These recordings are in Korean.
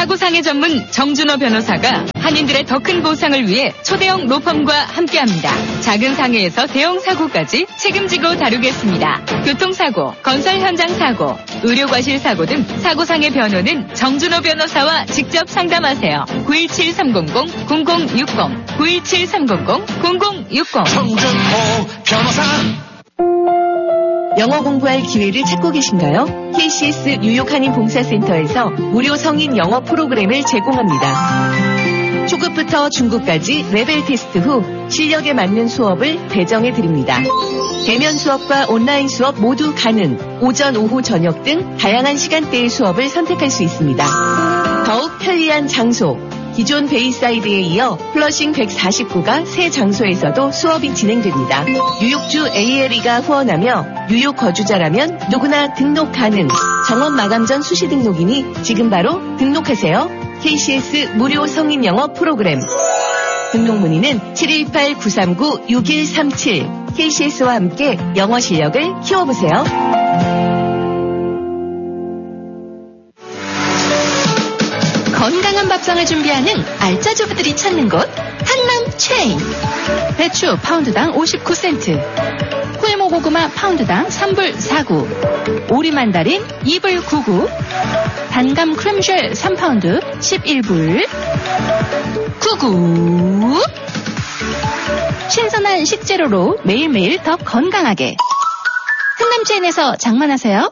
사고상해 전문 정준호 변호사가 한인들의 더 큰 보상을 위해 초대형 로펌과 함께합니다. 작은 상해에서 대형 사고까지 책임지고 다루겠습니다. 교통사고, 건설 현장 사고, 의료과실 사고 등 사고상해 변호는 정준호 변호사와 직접 상담하세요. 917-300-0060 917-300-0060 정준호 변호사. 영어 공부할 기회를 찾고 계신가요? KCS 뉴욕 한인 봉사센터에서 무료 성인 영어 프로그램을 제공합니다. 초급부터 중급까지 레벨 테스트 후 실력에 맞는 수업을 배정해 드립니다. 대면 수업과 온라인 수업 모두 가능. 오전, 오후, 저녁 등 다양한 시간대의 수업을 선택할 수 있습니다. 더욱 편리한 장소. 기존 베이사이드에 이어 플러싱 149가 새 장소에서도 수업이 진행됩니다. 뉴욕주 ALE가 후원하며 뉴욕 거주자라면 누구나 등록 가능. 정원 마감 전 수시 등록이니 지금 바로 등록하세요. KCS 무료 성인 영어 프로그램. 등록 문의는 718-939-6137. KCS와 함께 영어 실력을 키워보세요. 건강한 밥상을 준비하는 알짜주부들이 찾는 곳 한남 체인. 배추 파운드당 59센트, 꿀모 고구마 파운드당 3불 49, 오리 만다린 2불 99, 단감 크림쉘 3파운드 11불 99. 신선한 식재료로 매일매일 더 건강하게 한남 체인에서 장만하세요.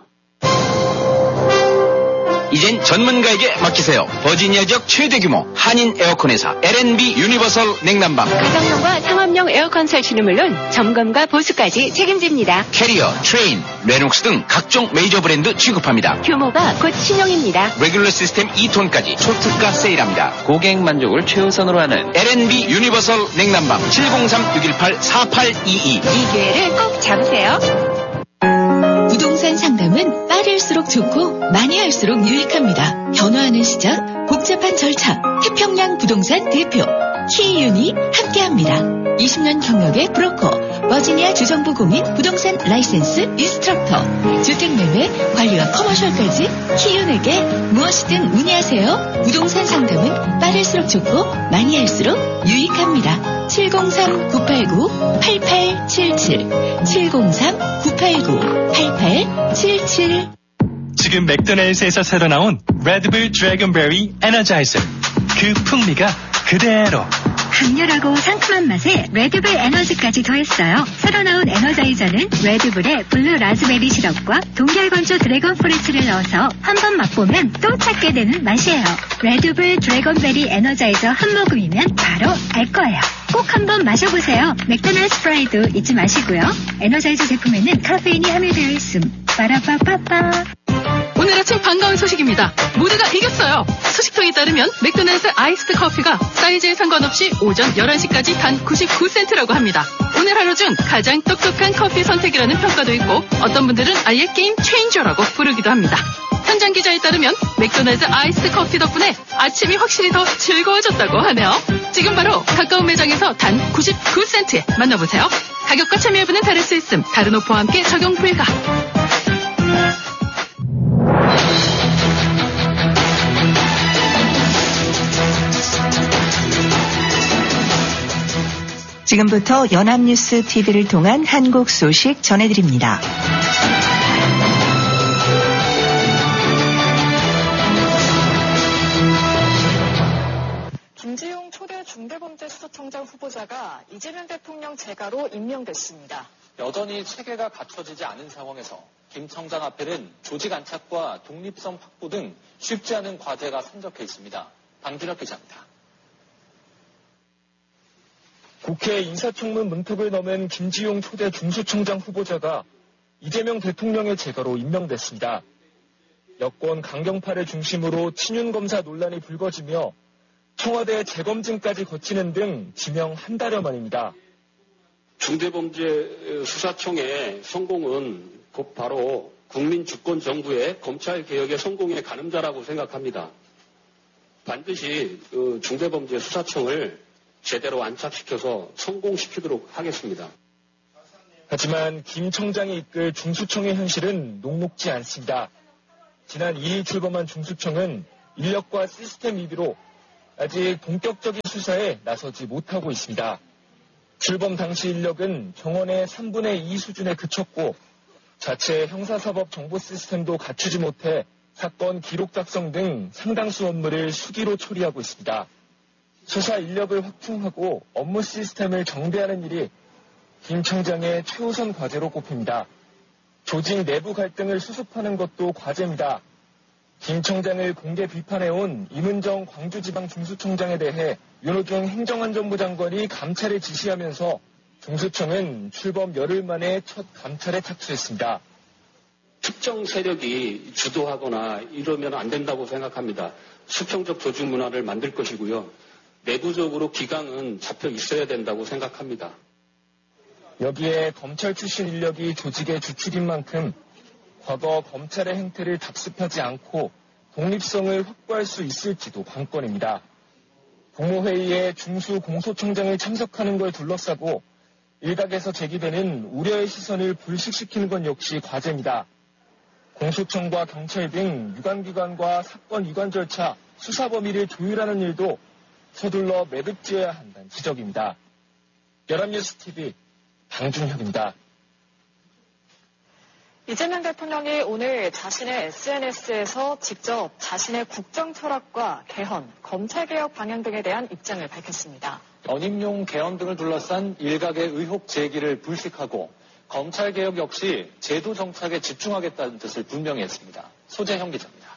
이젠 전문가에게 맡기세요. 버지니아 지역 최대 규모 한인 에어컨 회사 L&B 유니버설 냉난방. 가정용과 상업용 에어컨 설치는 물론 점검과 보수까지 책임집니다. 캐리어, 트레인, 레녹스 등 각종 메이저 브랜드 취급합니다. 규모가 곧 신용입니다. 레귤러 시스템 2톤까지 초특가 세일합니다. 고객 만족을 최우선으로 하는 L&B 유니버설 냉난방 703-618-4822. 이 기회를 꼭 잡으세요. 부동산 상담은 빠를수록 좋고 많이 할수록 유익합니다. 변화하는 시장, 복잡한 절차, 태평양 부동산 대표 키이윤이 함께합니다. 20년 경력의 브로커, 버지니아 주정부 공인 부동산 라이센스 인스트럭터, 주택매매, 관리와 커머셜까지 키이윤에게 무엇이든 문의하세요. 부동산 상담은 빠를수록 좋고 많이 할수록 유익합니다. 703-989-8877 703-989-8877. 지금 맥도날드에서 새로 나온 레드불 드래곤베리 에너자이저. 그 풍미가 그대로. 강렬하고 상큼한 맛에 레드불 에너지까지 더했어요. 새로 나온 에너자이저는 레드불에 블루 라즈베리 시럽과 동결건조 드래곤 프루츠를 넣어서 한 번 맛보면 또 찾게 되는 맛이에요. 레드불 드래곤베리 에너자이저 한 모금이면 바로 알 거예요. 꼭 한번 마셔보세요. 맥도날드 프라이도 잊지 마시고요. 에너자이저 제품에는 카페인이 함유되어 있음. 빠라빠빠빠. 오늘 아침 반가운 소식입니다. 모두가 이겼어요. 소식통에 따르면 맥도날드 아이스드 커피가 사이즈에 상관없이 오전 11시까지 단 99센트라고 합니다. 오늘 하루 중 가장 똑똑한 커피 선택이라는 평가도 있고 어떤 분들은 아예 게임 체인저라고 부르기도 합니다. 현장 기자에 따르면 맥도날드 아이스드 커피 덕분에 아침이 확실히 더 즐거워졌다고 하네요. 지금 바로 가까운 매장에서 단 99센트에 만나보세요. 가격과 참여 여부는 다를 수 있음. 다른 오퍼와 함께 적용 불가. 지금부터 연합뉴스 TV를 통한 한국 소식 전해드립니다. 김지용 초대 중대범죄수사청장 후보자가 이재명 대통령 재가로 임명됐습니다. 여전히 체계가 갖춰지지 않은 상황에서 김 청장 앞에는 조직 안착과 독립성 확보 등 쉽지 않은 과제가 산적해 있습니다. 방준혁 기자입니다. 국회 인사청문 문턱을 넘은 김지용 초대 중수청장 후보자가 이재명 대통령의 재가로 임명됐습니다. 여권 강경파를 중심으로 친윤검사 논란이 불거지며 청와대 재검증까지 거치는 등 지명 한 달여 만입니다. 중대범죄수사청의 성공은 곧 바로 국민주권정부의 검찰개혁의 성공의 가늠자라고 생각합니다. 반드시 중대범죄수사청을 제대로 안착시켜서 성공시키도록 하겠습니다. 하지만 김 청장이 이끌 중수청의 현실은 녹록지 않습니다. 지난 2일 출범한 중수청은 인력과 시스템 미비로 아직 본격적인 수사에 나서지 못하고 있습니다. 출범 당시 인력은 경원의 3분의 2 수준에 그쳤고 자체 형사사법 정보 시스템도 갖추지 못해 사건 기록 작성 등 상당수 업무를 수기로 처리하고 있습니다. 수사 인력을 확충하고 업무 시스템을 정비하는 일이 김 청장의 최우선 과제로 꼽힙니다. 조직 내부 갈등을 수습하는 것도 과제입니다. 김 청장을 공개 비판해온 임은정 광주지방중수청장에 대해 윤호중 행정안전부 장관이 감찰을 지시하면서 중수청은 출범 열흘 만에 첫 감찰에 착수했습니다. 특정 세력이 주도하거나 이러면 안 된다고 생각합니다. 수평적 조직 문화를 만들 것이고요. 내부적으로 기강은 잡혀 있어야 된다고 생각합니다. 여기에 검찰 출신 인력이 조직의 주축인 만큼 과거 검찰의 행태를 답습하지 않고 독립성을 확보할 수 있을지도 관건입니다. 국무회의에 중수 공소청장을 참석하는 걸 둘러싸고 일각에서 제기되는 우려의 시선을 불식시키는 건 역시 과제입니다. 공소청과 경찰 등 유관기관과 사건 이관 절차, 수사 범위를 조율하는 일도 서둘러 매듭지어야 한다는 지적입니다. 연합뉴스TV 방준혁입니다. 이재명 대통령이 오늘 자신의 SNS에서 직접 자신의 국정 철학과 개헌, 검찰개혁 방향 등에 대한 입장을 밝혔습니다. 연임용 개헌 등을 둘러싼 일각의 의혹 제기를 불식하고 검찰개혁 역시 제도 정착에 집중하겠다는 뜻을 분명히 했습니다. 소재형 기자입니다.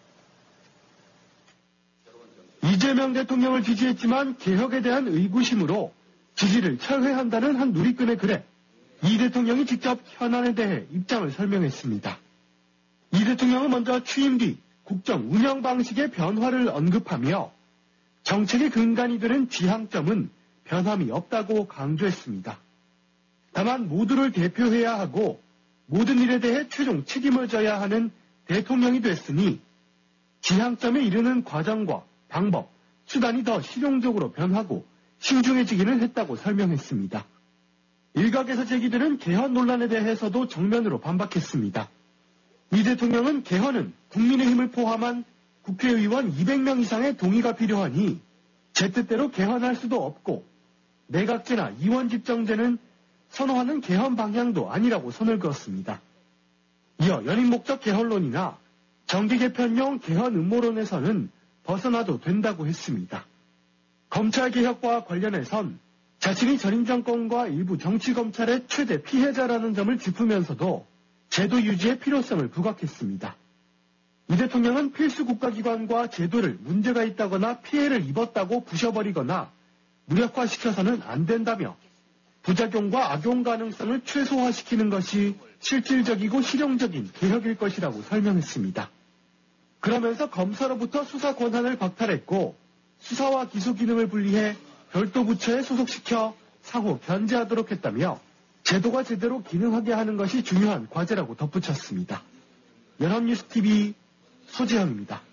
이재명 대통령을 지지했지만 개혁에 대한 의구심으로 지지를 철회한다는 한 누리꾼의 글에 이 대통령이 직접 현안에 대해 입장을 설명했습니다. 이 대통령은 먼저 취임 뒤 국정 운영 방식의 변화를 언급하며 정책의 근간이 되는 지향점은 변함이 없다고 강조했습니다. 다만 모두를 대표해야 하고 모든 일에 대해 최종 책임을 져야 하는 대통령이 됐으니 지향점에 이르는 과정과 방법, 수단이 더 실용적으로 변하고 신중해지기는 했다고 설명했습니다. 일각에서 제기되는 개헌 논란에 대해서도 정면으로 반박했습니다. 이 대통령은 개헌은 국민의힘을 포함한 국회의원 200명 이상의 동의가 필요하니 제 뜻대로 개헌할 수도 없고 내각제나 이원집정제는 선호하는 개헌 방향도 아니라고 선을 그었습니다. 이어 연임 목적 개헌론이나 정기 개편용 개헌 음모론에서는 벗어나도 된다고 했습니다. 검찰개혁과 관련해선 자신이 전임 정권과 일부 정치검찰의 최대 피해자라는 점을 짚으면서도 제도 유지의 필요성을 부각했습니다. 이 대통령은 필수 국가기관과 제도를 문제가 있다거나 피해를 입었다고 부셔버리거나 무력화시켜서는 안 된다며 부작용과 악용 가능성을 최소화시키는 것이 실질적이고 실용적인 개혁일 것이라고 설명했습니다. 그러면서 검사로부터 수사 권한을 박탈했고 수사와 기소 기능을 분리해 별도 부처에 소속시켜 상호 견제하도록 했다며 제도가 제대로 기능하게 하는 것이 중요한 과제라고 덧붙였습니다. 연합뉴스TV 소재형입니다.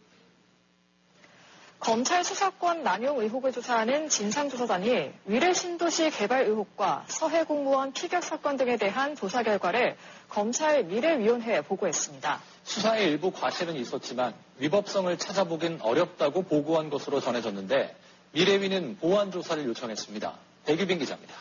검찰 수사권 남용 의혹을 조사하는 진상조사단이 위례 신도시 개발 의혹과 서해 공무원 피격 사건 등에 대한 조사 결과를 검찰 미래위원회에 보고했습니다. 수사에 일부 과실은 있었지만 위법성을 찾아보긴 어렵다고 보고한 것으로 전해졌는데 미래위는 보완 조사를 요청했습니다. 백유빈 기자입니다.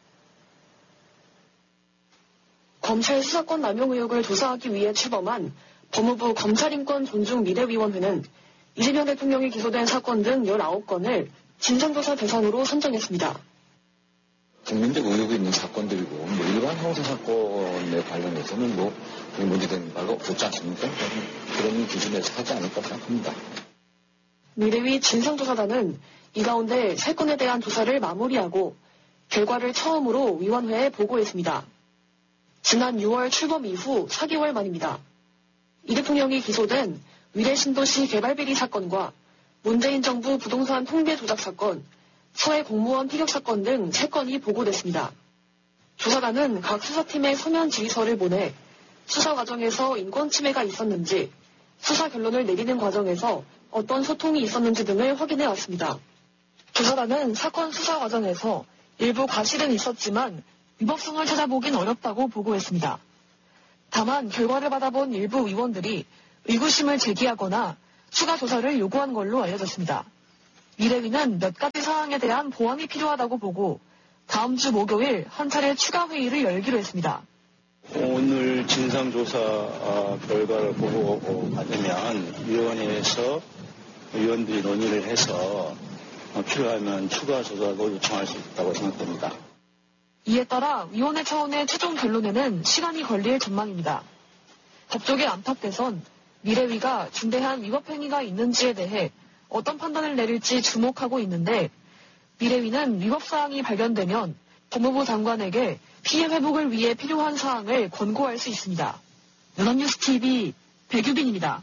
검찰 수사권 남용 의혹을 조사하기 위해 출범한 법무부 검찰인권존중미래위원회는 이재명 대통령이 기소된 사건 등 19건을 진상조사 대상으로 선정했습니다. 국민적 의혹이 있는 사건들이고 일반 형사사건에 관련해서는 문제된 바가 없었지 않습니까? 그런 기준에서 하지 않을까 생각합니다. 미래위 진상조사단은 이 가운데 3건에 대한 조사를 마무리하고 결과를 처음으로 위원회에 보고했습니다. 지난 6월 출범 이후 4개월 만입니다. 이 대통령이 기소된 위례 신도시 개발비리 사건과 문재인 정부 부동산 통계 조작 사건, 서해 공무원 피격 사건 등 3건이 보고됐습니다. 조사단은 각 수사팀에 서면 질의서를 보내 수사 과정에서 인권 침해가 있었는지, 수사 결론을 내리는 과정에서 어떤 소통이 있었는지 등을 확인해 왔습니다. 조사단은 사건 수사 과정에서 일부 과실은 있었지만 위법성을 찾아보긴 어렵다고 보고했습니다. 다만 결과를 받아본 일부 의원들이 의구심을 제기하거나 추가 조사를 요구한 걸로 알려졌습니다. 미래위는 몇 가지 사항에 대한 보완이 필요하다고 보고 다음 주 목요일 한 차례 추가 회의를 열기로 했습니다. 오늘 진상조사 결과를 보고 받으면 위원회에서 위원들이 논의를 해서 필요하면 추가 조사도 요청할 수 있다고 생각됩니다. 이에 따라 위원회 차원의 최종 결론에는 시간이 걸릴 전망입니다. 법조계 안팎에선 미래위가 중대한 위법 행위가 있는지에 대해 어떤 판단을 내릴지 주목하고 있는데 미래위는 위법 사항이 발견되면 법무부 장관에게 피해 회복을 위해 필요한 사항을 권고할 수 있습니다. 연합뉴스TV 백유빈입니다.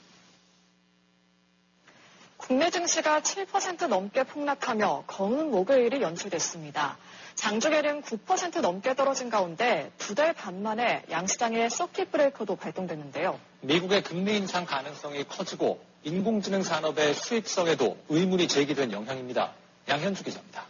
국내 증시가 7% 넘게 폭락하며 검은 목요일이 연출됐습니다. 장중에는 9% 넘게 떨어진 가운데 2달 반 만에 양시장의 서킷 브레이커도 발동됐는데요. 미국의 금리 인상 가능성이 커지고 인공지능 산업의 수익성에도 의문이 제기된 영향입니다. 양현주 기자입니다.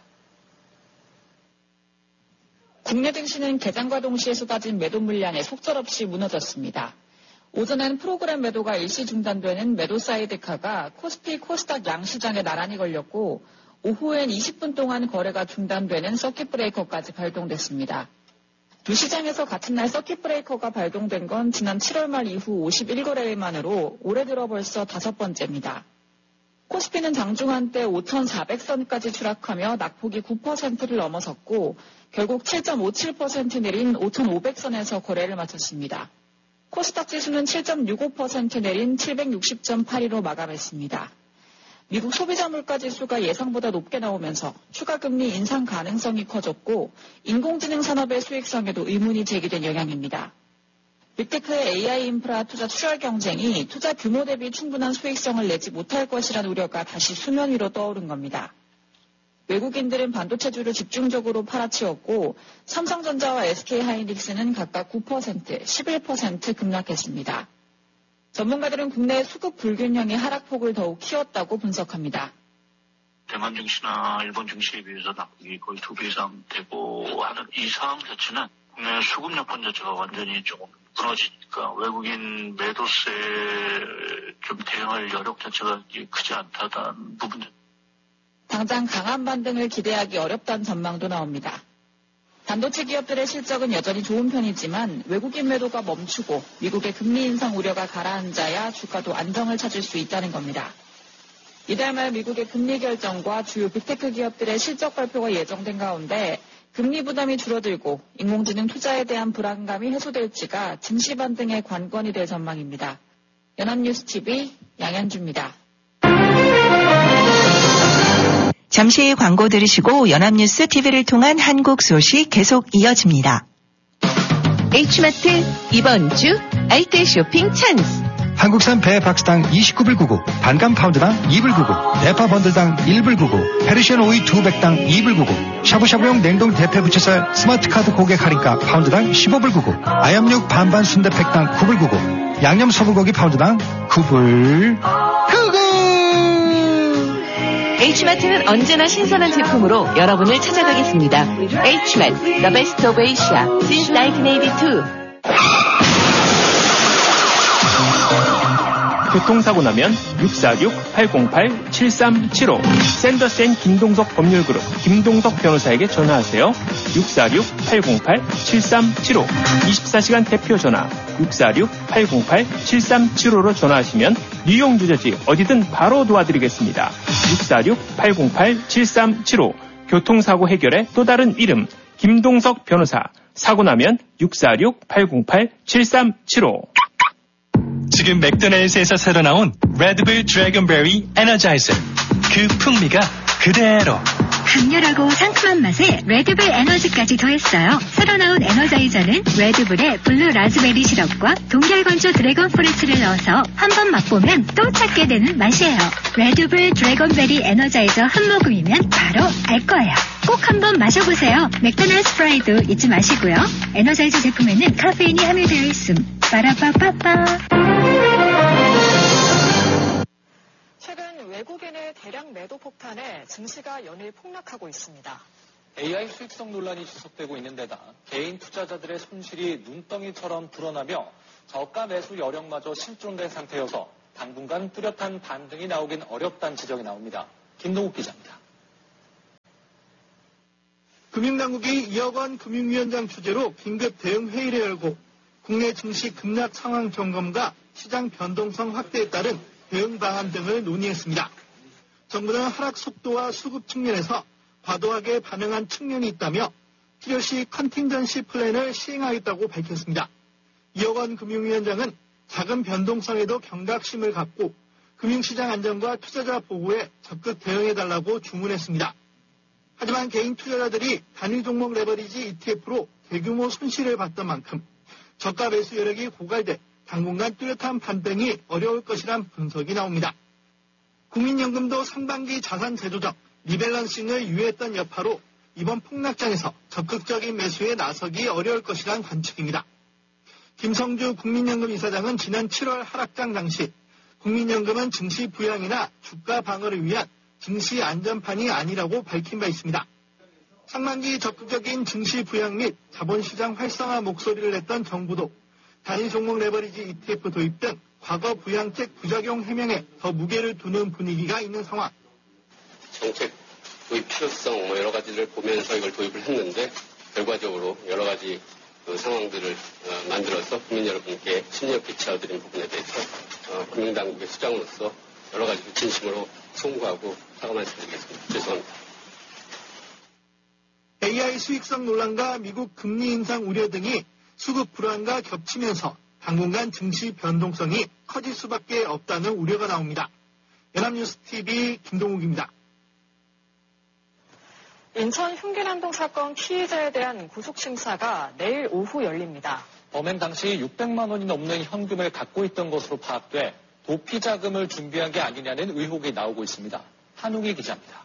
국내 증시는 개장과 동시에 쏟아진 매도 물량에 속절없이 무너졌습니다. 오전엔 프로그램 매도가 일시 중단되는 매도 사이드카가 코스피 코스닥 양시장에 나란히 걸렸고 오후엔 20분 동안 거래가 중단되는 서킷 브레이커까지 발동됐습니다. 두 시장에서 같은 날 서킷 브레이커가 발동된 건 지난 7월 말 이후 51거래일 만으로 올해 들어 벌써 5번째입니다. 코스피는 장중 한때 5,400선까지 추락하며 낙폭이 9%를 넘어섰고 결국 7.57% 내린 5,500선에서 거래를 마쳤습니다. 코스닥 지수는 7.65% 내린 760.82로 마감했습니다. 미국 소비자 물가 지수가 예상보다 높게 나오면서 추가 금리 인상 가능성이 커졌고 인공지능 산업의 수익성에도 의문이 제기된 영향입니다. 빅테크의 AI 인프라 투자 출혈 경쟁이 투자 규모 대비 충분한 수익성을 내지 못할 것이라는 우려가 다시 수면 위로 떠오른 겁니다. 외국인들은 반도체주를 집중적으로 팔아치웠고 삼성전자와 SK하이닉스는 각각 9%, 11% 급락했습니다. 전문가들은 국내 수급 불균형이 하락폭을 더욱 키웠다고 분석합니다. 대만 증시나 일본 증시에 비해서 낙폭이 거의 2배 이상 되고 하는 이 상황 자체는 국내 수급 여건 자체가 완전히 조금 무너지니까 외국인 매도세에 좀 대응할 여력 자체가 크지 않다는 부분들. 당장 강한 반등을 기대하기 어렵다는 전망도 나옵니다. 반도체 기업들의 실적은 여전히 좋은 편이지만 외국인 매도가 멈추고 미국의 금리 인상 우려가 가라앉아야 주가도 안정을 찾을 수 있다는 겁니다. 이달 말 미국의 금리 결정과 주요 빅테크 기업들의 실적 발표가 예정된 가운데 금리 부담이 줄어들고 인공지능 투자에 대한 불안감이 해소될지가 증시 반등의 관건이 될 전망입니다. 연합뉴스TV 양현주입니다. 잠시 광고 들으시고 연합뉴스 TV를 통한 한국 소식 계속 이어집니다. H마트 이번 주 알뜰 쇼핑 찬스. 한국산 배 박스당 29불 99, 반감 파운드당 2불 99, 대파 번들당 1불 99, 페르시안 오이 200당 2불 99, 샤브샤브용 냉동 대패 부채살 스마트카드 고객 할인가 파운드당 15불 99, 아얌육 반반 순대팩당 9불 99, 양념 소불고기 파운드당 9불 99. H마트는 언제나 신선한 제품으로 여러분을 찾아가겠습니다. H마트, the best of Asia, since 1982. 교통사고 나면 646-808-7375 샌더센 김동석 법률그룹 김동석 변호사에게 전화하세요. 646-808-7375 24시간 대표 전화 646-808-7375로 전화하시면 뉴욕 뉴저지 어디든 바로 도와드리겠습니다. 646-808-7375 교통사고 해결의 또 다른 이름 김동석 변호사. 사고 나면 646-808-7375. 지금 맥도날드에서 새로 나온 레드불 드래곤베리 에너자이저. 그 풍미가 그대로. 강렬하고 상큼한 맛에 레드불 에너지까지 더했어요. 새로 나온 에너자이저는 레드불에 블루 라즈베리 시럽과 동결건조 드래곤 프루츠를 넣어서 한 번 맛보면 또 찾게 되는 맛이에요. 레드불 드래곤베리 에너자이저 한 모금이면 바로 알 거예요. 꼭 한번 마셔보세요. 맥도날드 프라이도 잊지 마시고요. 에너자이저 제품에는 카페인이 함유되어 있음. 빠라빠빠빠. 최근 외국인의 대량 매도 폭탄에 증시가 연일 폭락하고 있습니다. AI 수익성 논란이 지속되고 있는 데다 개인 투자자들의 손실이 눈덩이처럼 드러나며 저가 매수 여력마저 실종된 상태여서 당분간 뚜렷한 반등이 나오긴 어렵다는 지적이 나옵니다. 김동욱 기자입니다. 금융당국이 2억 원 금융위원장 주재로 긴급 대응 회의를 열고 국내 증시 급락 상황 점검과 시장 변동성 확대에 따른 대응 방안 등을 논의했습니다. 정부는 하락 속도와 수급 측면에서 과도하게 반응한 측면이 있다며 필요시 컨팅전시 플랜을 시행하겠다고 밝혔습니다. 2억 원 금융위원장은 작은 변동성에도 경각심을 갖고 금융시장 안정과 투자자 보호에 적극 대응해달라고 주문했습니다. 하지만 개인 투자자들이 단일 종목 레버리지 ETF로 대규모 손실을 봤던 만큼 저가 매수 여력이 고갈돼 당분간 뚜렷한 반등이 어려울 것이란 분석이 나옵니다. 국민연금도 상반기 자산 재조정, 리밸런싱을 유예했던 여파로 이번 폭락장에서 적극적인 매수에 나서기 어려울 것이란 관측입니다. 김성주 국민연금 이사장은 지난 7월 하락장 당시 국민연금은 증시 부양이나 주가 방어를 위한 증시 안전판이 아니라고 밝힌 바 있습니다. 상반기 적극적인 증시 부양 및 자본시장 활성화 목소리를 냈던 정부도 단일 종목 레버리지 ETF 도입 등 과거 부양책 부작용 해명에 더 무게를 두는 분위기가 있는 상황. 정책 도입 필요성 여러 가지를 보면서 이걸 도입을 했는데 결과적으로 여러 가지 상황들을 만들어서 국민 여러분께 심력 끼쳐드린 부분에 대해서 금융당국의 수장으로서 여러 가지 진심으로 송구하고 사과 말씀드리겠습니다. 죄송합니다. AI 수익성 논란과 미국 금리 인상 우려 등이 수급 불안과 겹치면서 당분간 증시 변동성이 커질 수밖에 없다는 우려가 나옵니다. 연합뉴스TV 김동욱입니다. 인천 흉기난동 사건 피의자에 대한 구속심사가 내일 오후 열립니다. 범행 당시 600만 원이 넘는 현금을 갖고 있던 것으로 파악돼 도피 자금을 준비한 게 아니냐는 의혹이 나오고 있습니다. 한웅희 기자입니다.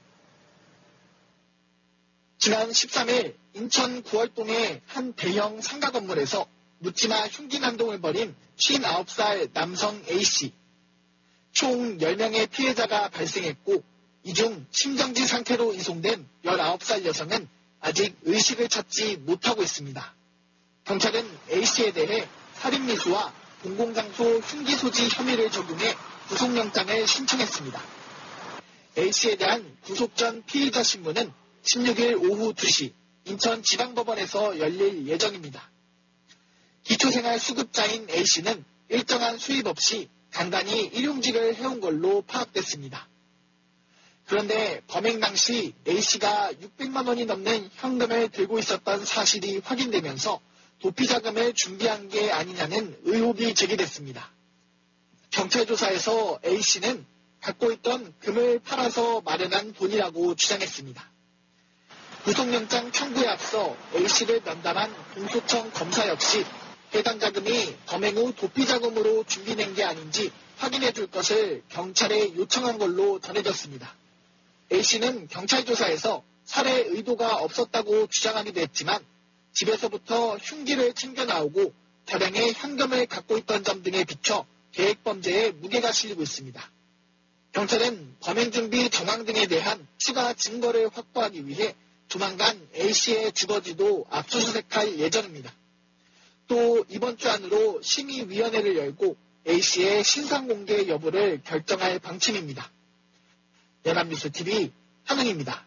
지난 13일 인천 구월동의 한 대형 상가 건물에서 묻지마 흉기난동을 벌인 59살 남성 A씨. 총 10명의 피해자가 발생했고 이 중 심정지 상태로 이송된 19살 여성은 아직 의식을 찾지 못하고 있습니다. 경찰은 A씨에 대해 살인미수와 공공장소 흉기 소지 혐의를 적용해 구속영장을 신청했습니다. A씨에 대한 구속 전 피의자 신문은 16일 오후 2시 인천지방법원에서 열릴 예정입니다. 기초생활 수급자인 A씨는 일정한 수입 없이 간간히 일용직을 해온 걸로 파악됐습니다. 그런데 범행 당시 A씨가 600만 원이 넘는 현금을 들고 있었던 사실이 확인되면서 도피자금을 준비한 게 아니냐는 의혹이 제기됐습니다. 경찰 조사에서 A씨는 갖고 있던 금을 팔아서 마련한 돈이라고 주장했습니다. 구속영장 청구에 앞서 A씨를 면담한 공소청 검사 역시 해당 자금이 범행 후 도피자금으로 준비된 게 아닌지 확인해 줄 것을 경찰에 요청한 걸로 전해졌습니다. A씨는 경찰 조사에서 살해 의도가 없었다고 주장하기도 했지만 집에서부터 흉기를 챙겨 나오고 다량의 현금을 갖고 있던 점 등에 비춰 계획범죄에 무게가 실리고 있습니다. 경찰은 범행 준비 정황 등에 대한 추가 증거를 확보하기 위해 조만간 A씨의 주거지도 압수수색할 예정입니다. 또 이번 주 안으로 심의위원회를 열고 A씨의 신상공개 여부를 결정할 방침입니다. 연합뉴스TV 한웅입니다.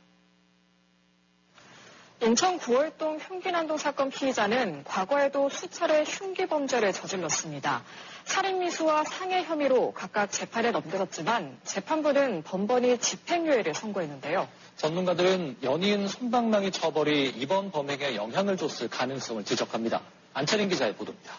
인천 구월동 흉기난동 사건 피의자는 과거에도 수차례 흉기 범죄를 저질렀습니다. 살인미수와 상해 혐의로 각각 재판에 넘겨졌지만 재판부는 번번이 집행유예를 선고했는데요. 전문가들은 연이은 솜방망이 처벌이 이번 범행에 영향을 줬을 가능성을 지적합니다. 안철인 기자의 보도입니다.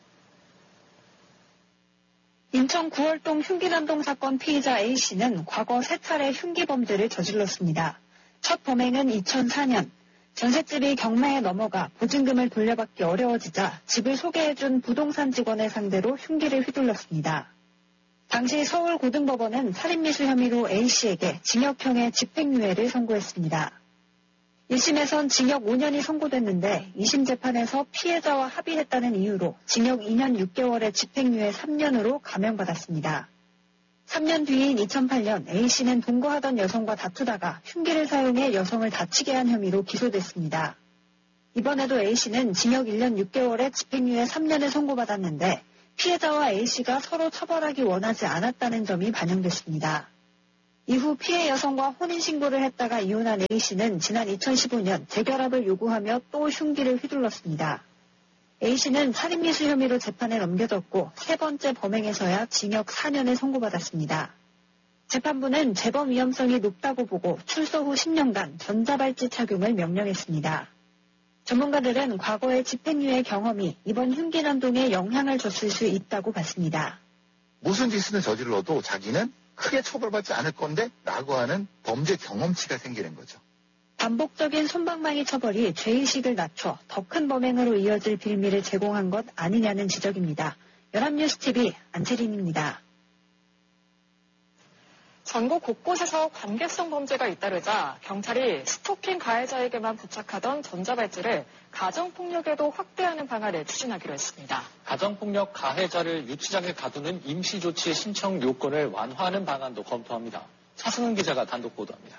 인천 구월동 흉기난동 사건 피의자 A씨는 과거 3차례 흉기 범죄를 저질렀습니다. 첫 범행은 2004년. 전셋집이 경매에 넘어가 보증금을 돌려받기 어려워지자 집을 소개해준 부동산 직원을 상대로 흉기를 휘둘렀습니다. 당시 서울고등법원은 살인미수 혐의로 A씨에게 징역형의 집행유예를 선고했습니다. 1심에선 징역 5년이 선고됐는데 2심 재판에서 피해자와 합의했다는 이유로 징역 2년 6개월의 집행유예 3년으로 감형받았습니다. 3년 뒤인 2008년 A씨는 동거하던 여성과 다투다가 흉기를 사용해 여성을 다치게 한 혐의로 기소됐습니다. 이번에도 A씨는 징역 1년 6개월의 집행유예 3년을 선고받았는데 피해자와 A씨가 서로 처벌하기 원하지 않았다는 점이 반영됐습니다. 이후 피해 여성과 혼인신고를 했다가 이혼한 A씨는 지난 2015년 재결합을 요구하며 또 흉기를 휘둘렀습니다. A씨는 살인미수 혐의로 재판에 넘겨졌고 세 번째 범행에서야 징역 4년을 선고받았습니다. 재판부는 재범 위험성이 높다고 보고 출소 후 10년간 전자발찌 착용을 명령했습니다. 전문가들은 과거의 집행유예 경험이 이번 흉기난동에 영향을 줬을 수 있다고 봤습니다. 무슨 짓을 저질러도 자기는 크게 처벌받지 않을 건데 라고 하는 범죄 경험치가 생기는 거죠. 반복적인 솜방망이 처벌이 죄의식을 낮춰 더 큰 범행으로 이어질 빌미를 제공한 것 아니냐는 지적입니다. 연합뉴스TV 안채린입니다. 전국 곳곳에서 관계성 범죄가 잇따르자 경찰이 스토킹 가해자에게만 부착하던 전자발찌를 가정폭력에도 확대하는 방안을 추진하기로 했습니다. 가정폭력 가해자를 유치장에 가두는 임시조치 신청 요건을 완화하는 방안도 검토합니다. 차승은 기자가 단독 보도합니다.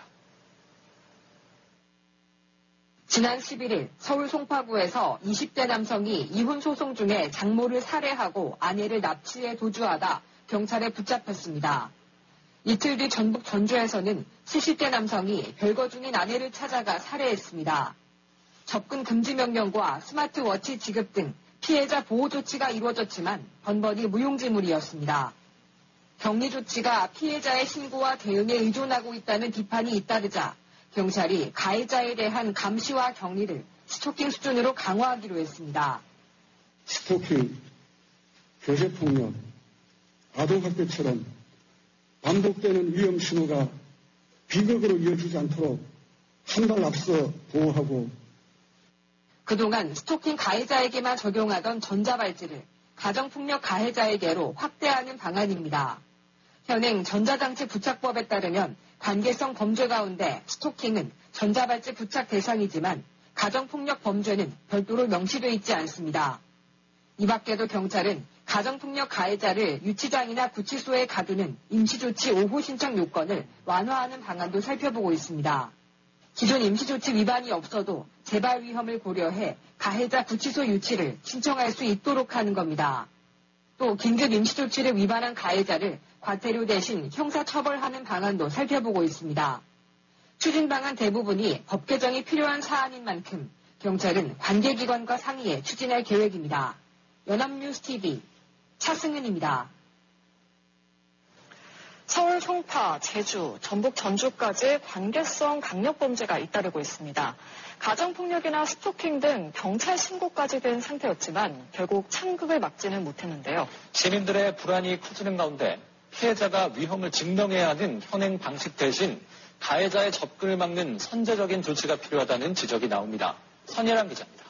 지난 11일 서울 송파구에서 20대 남성이 이혼 소송 중에 장모를 살해하고 아내를 납치해 도주하다 경찰에 붙잡혔습니다. 이틀 뒤 전북 전주에서는 70대 남성이 별거 중인 아내를 찾아가 살해했습니다. 접근 금지 명령과 스마트워치 지급 등 피해자 보호 조치가 이루어졌지만 번번이 무용지물이었습니다. 격리 조치가 피해자의 신고와 대응에 의존하고 있다는 비판이 잇따르자 경찰이 가해자에 대한 감시와 격리를 스토킹 수준으로 강화하기로 했습니다. 스토킹, 교제폭력, 아동학대처럼 반복되는 위험 신호가 비극으로 이어지지 않도록 한 발 앞서 보호하고 그동안 스토킹 가해자에게만 적용하던 전자발찌를 가정폭력 가해자에게로 확대하는 방안입니다. 현행 전자장치 부착법에 따르면 관계성 범죄 가운데 스토킹은 전자발찌 부착 대상이지만 가정폭력 범죄는 별도로 명시되어 있지 않습니다. 이 밖에도 경찰은 가정폭력 가해자를 유치장이나 구치소에 가두는 임시조치 5호 신청 요건을 완화하는 방안도 살펴보고 있습니다. 기존 임시조치 위반이 없어도 재발 위험을 고려해 가해자 구치소 유치를 신청할 수 있도록 하는 겁니다. 또 긴급 임시조치를 위반한 가해자를 과태료 대신 형사처벌하는 방안도 살펴보고 있습니다. 추진 방안 대부분이 법 개정이 필요한 사안인 만큼 경찰은 관계기관과 상의해 추진할 계획입니다. 연합뉴스TV 차승은입니다. 서울 송파, 제주, 전북 전주까지 관계성 강력범죄가 잇따르고 있습니다. 가정폭력이나 스토킹 등 경찰 신고까지 된 상태였지만 결국 창극을 막지는 못했는데요. 시민들의 불안이 커지는 가운데 피해자가 위험을 증명해야 하는 현행 방식 대신 가해자의 접근을 막는 선제적인 조치가 필요하다는 지적이 나옵니다. 선예람 기자입니다.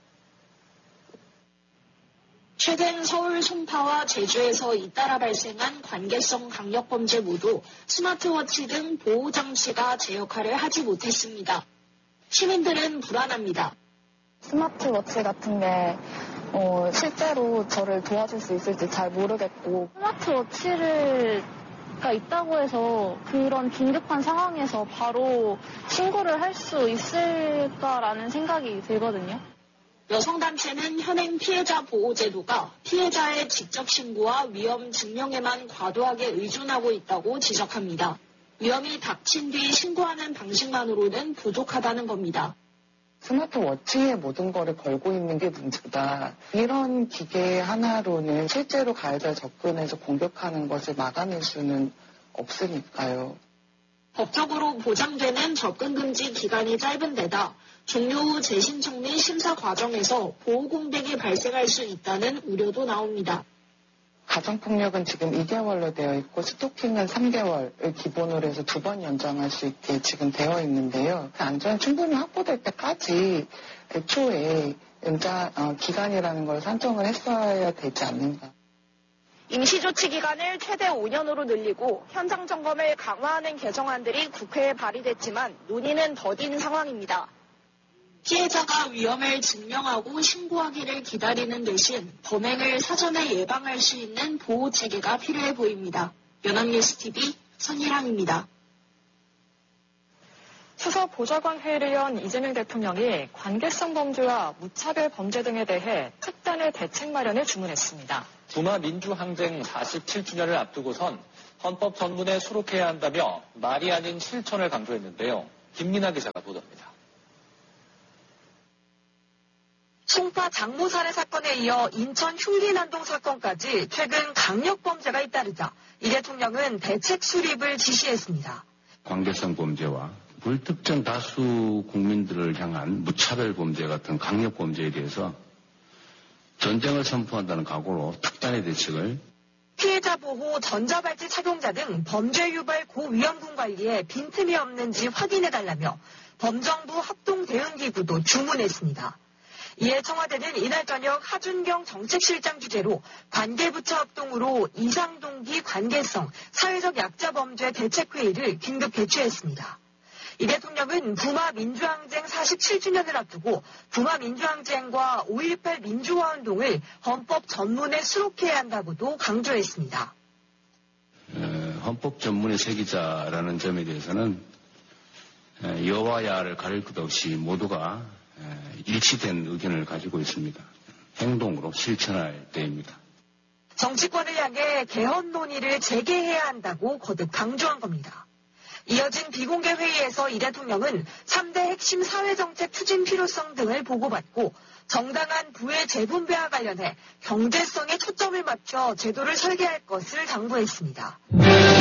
최근 서울 송파와 제주에서 잇따라 발생한 관계성 강력범죄 모두 스마트워치 등 보호장치가 제 역할을 하지 못했습니다. 시민들은 불안합니다. 스마트워치 같은 게 실제로 저를 도와줄 수 있을지 잘 모르겠고 스마트워치가 있다고 해서 그런 긴급한 상황에서 바로 신고를 할 수 있을까라는 생각이 들거든요. 여성단체는 현행 피해자 보호제도가 피해자의 직접 신고와 위험 증명에만 과도하게 의존하고 있다고 지적합니다. 위험이 닥친 뒤 신고하는 방식만으로는 부족하다는 겁니다. 스마트워치에 모든 거를 걸고 있는 게 문제다. 이런 기계 하나로는 실제로 가해자를 접근해서 공격하는 것을 막아낼 수는 없으니까요. 법적으로 보장되는 접근금지 기간이 짧은 데다 종료 후 재신청 및 심사 과정에서 보호 공백이 발생할 수 있다는 우려도 나옵니다. 가정폭력은 지금 2개월로 되어 있고 스토킹은 3개월을 기본으로 해서 2번 연장할 수 있게 지금 되어 있는데요. 안전이 충분히 확보될 때까지 애초에 연장 기간이라는 걸 산정을 했어야 되지 않는가. 임시조치 기간을 최대 5년으로 늘리고 현장 점검을 강화하는 개정안들이 국회에 발의됐지만 논의는 더딘 상황입니다. 피해자가 위험을 증명하고 신고하기를 기다리는 대신 범행을 사전에 예방할 수 있는 보호 체계가 필요해 보입니다. 연합뉴스TV 선희랑입니다. 수서보좌관 회의를 연 이재명 대통령이 관계성 범죄와 무차별 범죄 등에 대해 특단의 대책 마련을 주문했습니다. 부마 민주항쟁 47주년을 앞두고선 헌법 전문에 수록해야 한다며 말이 아닌 실천을 강조했는데요. 김민아 기자가 보도합니다. 송파 장모 살해 사건에 이어 인천 흉기난동 사건까지 최근 강력범죄가 잇따르자 이 대통령은 대책 수립을 지시했습니다. 관계성 범죄와 불특정 다수 국민들을 향한 무차별 범죄 같은 강력 범죄에 대해서 전쟁을 선포한다는 각오로 특단의 대책을 피해자 보호, 전자발찌 착용자 등 범죄 유발 고위험군 관리에 빈틈이 없는지 확인해달라며 범정부 합동대응기구도 주문했습니다. 이에 청와대는 이날 저녁 하준경 정책실장 주재로 관계부처 합동으로 이상동기 관계성 사회적 약자 범죄 대책회의를 긴급 개최했습니다. 이 대통령은 부마 민주항쟁 47주년을 앞두고 부마 민주항쟁과 5.18 민주화운동을 헌법 전문에 수록해야 한다고도 강조했습니다. 헌법 전문에 새기자라는 점에 대해서는 여와 야를 가릴 것 없이 모두가 일치된 의견을 가지고 있습니다. 행동으로 실천할 때입니다. 정치권을 향해 개헌 논의를 재개해야 한다고 거듭 강조한 겁니다. 이어진 비공개 회의에서 이 대통령은 3대 핵심 사회정책 추진 필요성 등을 보고받고 정당한 부의 재분배와 관련해 경제성에 초점을 맞춰 제도를 설계할 것을 당부했습니다.